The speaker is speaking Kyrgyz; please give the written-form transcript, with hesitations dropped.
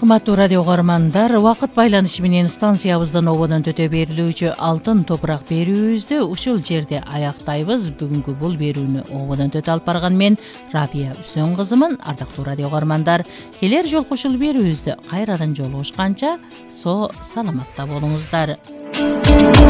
Кымбаттуу радио угармандар, убакыт байланышы менен станциябыздан ободон төтө берилүүчү Алтын топурак берүүбүздү ушул жерде аяктайбыз. Бүгүнкү бул берүүнү ободон төтө алып барган мен Рабия Үсөн кызымын. Ардактуу радио угармандар, келер жолку ушул берүүбүздө кайрадан жолугушканча саламатта болуңуздар.